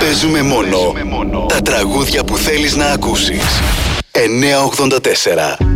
Παίζουμε μόνο τα τραγούδια που θέλεις να ακούσεις. 984